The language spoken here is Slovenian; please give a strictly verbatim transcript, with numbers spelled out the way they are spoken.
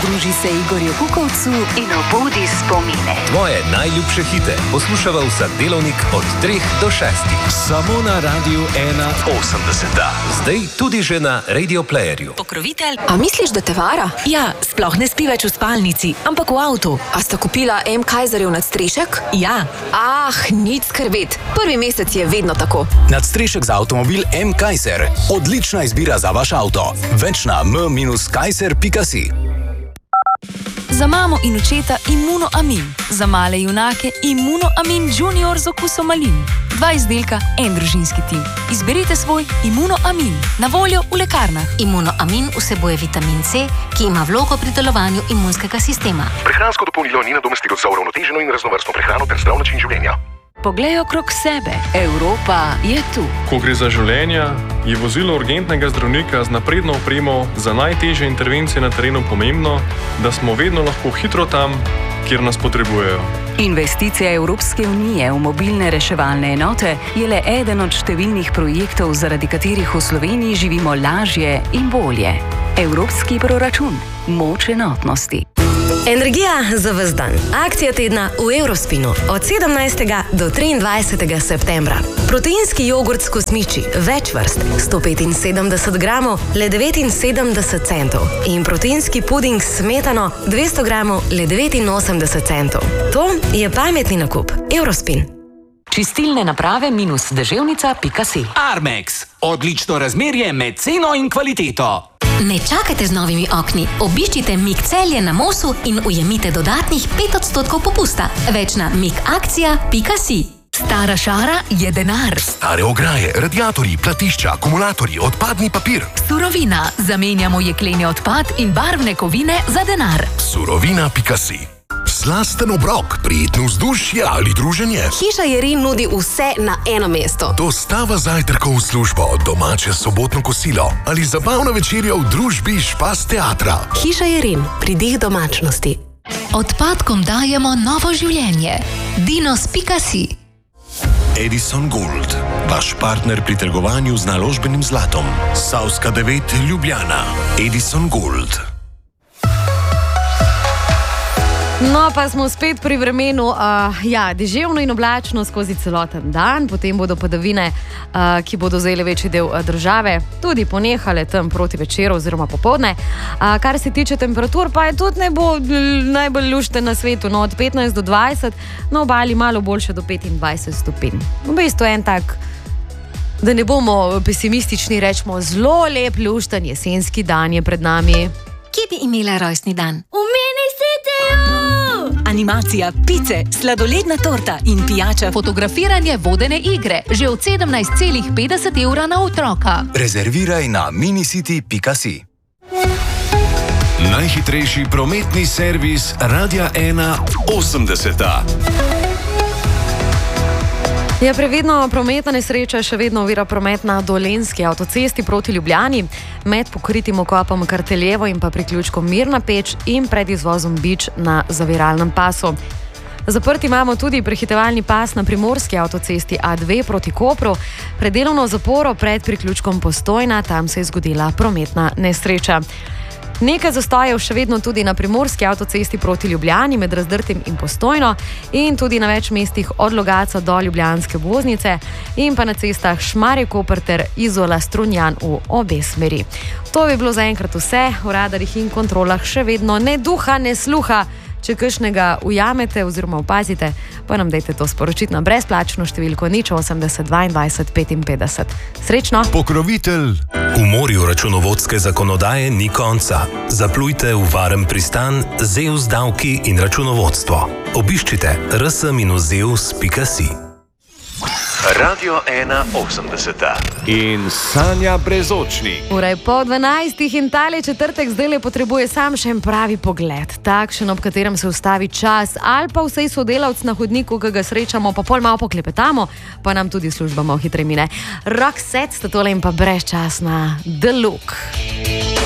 pridruži se Igorju Kukovcu in obudi spomine. Tvoje najljubše hite poslušava vsak delovnik od treh do šestih. Samo na Radiu ena osemdeset. Zdaj tudi že na Radio Playerju. Pokrovitelj. A misliš, da te vara? Ja, sploh ne spi več v spalnici, ampak v avtu. A sta kupila M. Kaiserjev nadstrešek? Ja. Ah, nič skrbeti. Prvi mesec je vedno tako. Nadstrešek za avtomobil M. Kaiser. Odlična izbira za vaš avto. Več na m kaiser pika si. Za mamo in očeta Immunoamin. Za male junake Immunoamin Junior z okusom malin. Dva izdelka, en družinski tim. Izberite svoj Immunoamin. Na voljo v lekarnah. Immunoamin vsebuje vitamin C, ki ima vlogo pri delovanju imunskega sistema. Prehransko dopolnilo ni nadomestilo za uravnoteženo in raznovrstno prehrano ter zdrav način življenja. Poglej okrog sebe. Evropa je tu. Ko gre za življenja, je vozilo urgentnega zdravnika z napredno opremo za najtežje intervencije na terenu pomembno, da smo vedno lahko hitro tam, kjer nas potrebujejo. Investicija Evropske unije v mobilne reševalne enote je le eden od številnih projektov, zaradi katerih v Sloveniji živimo lažje in bolje. Evropski proračun. Moč enotnosti. Energija za ves dan. Akcija tedna v Eurospinu od sedemnajstega do triindvajsetega septembra. Proteinski jogurt s kosmiči, več vrst, sto petinsedemdeset gramov, le devetinsedemdeset centov. In proteinski puding s smetano, dvesto gramov, le devetinosemdeset centov. To je pametni nakup. Eurospin. Čistilne naprave minus deževnica pika si. Armex. Odlično razmerje med ceno in kvaliteto. Ne čakajte z novimi okni. Obiščite Mik Celje na Mosu in ujemite dodatnih pet odstotkov popusta. Več na mikakcija pika si. Stara šara je denar. Stare ograje, radiatorji, platišča, akumulatorji, odpadni papir. Surovina. Zamenjamo jekleni odpad in barvne kovine za denar. Surovina pika si. Slasten obrok, prijetno vzdušje ali druženje. Hiša Jerin nudi vse na eno mesto. Dostava zajtrkov v službo, domače sobotno kosilo ali zabavna večerja v družbi Špas teatra. Hiša Jerin, pridih domačnosti. Odpadkom dajemo novo življenje. dinos pika si. Edison Gold, vaš partner pri trgovanju z naložbenim zlatom. Savska devet Ljubljana. Edison Gold. No, pa smo spet pri vremenu, uh, ja, deževno in oblačno skozi celoten dan, potem bodo padavine, uh, ki bodo zajele večji del uh, države, tudi ponehale tam proti večeru oziroma popoldne. Uh, kar se tiče temperatur, pa je tudi ne bo najbolj lušten na svetu, no, od petnajst do dvajset, na obali malo boljše do petindvajset stopinj. V bistvu en tak, da ne bomo pesimistični, rečemo, zelo lep lušten jesenski dan je pred nami. Kje bi imela rojstni dan? Animacija, pice, sladoledna torta in pijača. Fotografiranje vodene igre. Že od sedemnajst celih petdeset evra na otroka. Rezerviraj na minicity pika si. Najhitrejši prometni servis Radia ena osemdeset. Ja, previdno prometna nesreča še vedno ovira promet na Dolenjski avtocesti proti Ljubljani, med pokritim okopom Karteljevo in pa priključkom Mirna Peč in pred izvozom Bič na zaviralnem pasu. Zaprti imamo tudi prehitevalni pas na primorski avtocesti A dve proti Kopru, pred delovno zaporo pred priključkom Postojna, tam se je zgodila prometna nesreča. Nekaj zastojev še vedno tudi na primorski avtocesti proti Ljubljani med Razdrtim in Postojno in tudi na več mestih od Logatca do ljubljanske obvoznice in pa na cestah Šmarje-Koper ter Izola-Strunjan v obe smeri. To bi bilo zaenkrat vse, v radarjih in kontrolah še vedno ne duha, ne sluha. Če kakšnega ujamete oziroma opazite, pa nam dajte to sporočiti na brezplačno številko nič osemdeset dvaindvajset petinpetdeset. Srečno! Pokrovitelj. V morju računovodske zakonodaje ni konca. Zaplujte v varen pristan Zeus davki in računovodstvo. Obiščite r s zeus pika si. Radio ena osemdeset. In Sanja Brezočnik. Ura je pol dvanajstih in tale četrtek zdajle potrebuje sam še en pravi pogled. Takšen, ob katerem se ustavi čas ali pa vsej sodelavc na hodniku, ki ga srečamo, pa pol malo poklepetamo, pa nam tudi služba malo hitreje mine. Roxette sta tole in pa brezčasna The Look.